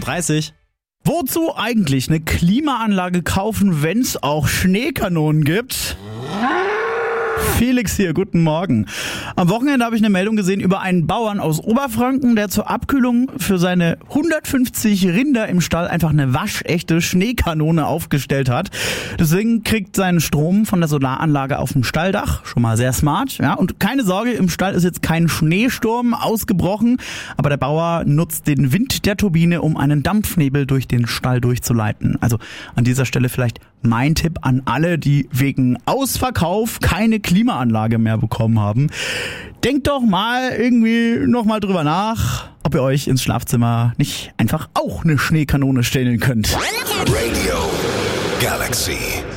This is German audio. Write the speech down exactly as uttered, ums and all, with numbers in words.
dreißig. Wozu eigentlich eine Klimaanlage kaufen, wenn es auch Schneekanonen gibt? Felix hier, guten Morgen. Am Wochenende habe ich eine Meldung gesehen über einen Bauern aus Oberfranken, der zur Abkühlung für seine hundertfünfzig Rinder im Stall einfach eine waschechte Schneekanone aufgestellt hat. Deswegen kriegt seinen Strom von der Solaranlage auf dem Stalldach. Schon mal sehr smart. Ja, und keine Sorge, im Stall ist jetzt kein Schneesturm ausgebrochen, aber der Bauer nutzt den Wind der Turbine, um einen Dampfnebel durch den Stall durchzuleiten. Also an dieser Stelle vielleicht mein Tipp an alle, die wegen Ausverkauf keine Klimaanlage mehr bekommen haben. Denkt doch mal irgendwie noch mal drüber nach, ob ihr euch ins Schlafzimmer nicht einfach auch eine Schneekanone stellen könnt. Radio Galaxy.